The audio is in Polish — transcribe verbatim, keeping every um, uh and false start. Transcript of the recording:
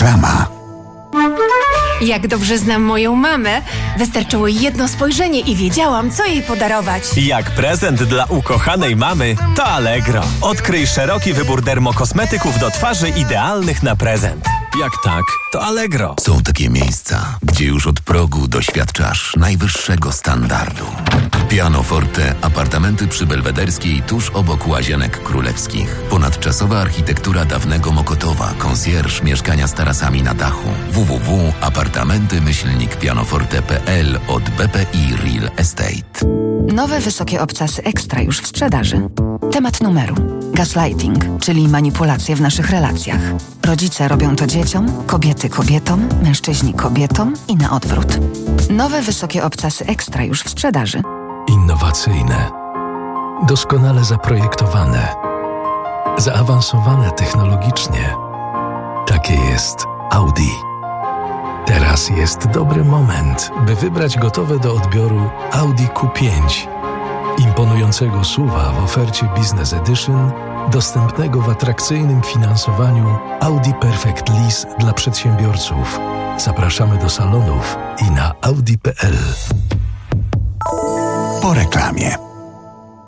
Reklama. Jak dobrze znam moją mamę, wystarczyło jedno spojrzenie i wiedziałam, co jej podarować. Jak prezent dla ukochanej mamy, to Allegro. Odkryj szeroki wybór dermokosmetyków do twarzy idealnych na prezent. Jak tak, to Allegro. Są takie miejsca, gdzie już od progu doświadczasz najwyższego standardu. Pianoforte, apartamenty przy Belwederskiej tuż obok Łazienek Królewskich. Ponadczasowa architektura dawnego Mokotowa, konsjerż, mieszkania z tarasami na dachu. w w w kropka apartamenty myślnik pianoforte kropka p l od B P I Real Estate. Nowe wysokie obcasy Ekstra już w sprzedaży. Temat numeru. Gaslighting, czyli manipulacje w naszych relacjach. Rodzice robią to dzieciom, kobiety kobietom, mężczyźni kobietom i na odwrót. Nowe wysokie obcasy Ekstra już w sprzedaży. Innowacyjne, doskonale zaprojektowane, zaawansowane technologicznie. Takie jest Audi. Teraz jest dobry moment, by wybrać gotowe do odbioru Audi Q pięć. Imponującego S U V-a w ofercie Business Edition, dostępnego w atrakcyjnym finansowaniu Audi Perfect Lease dla przedsiębiorców. Zapraszamy do salonów i na audi kropka p l. Po reklamie.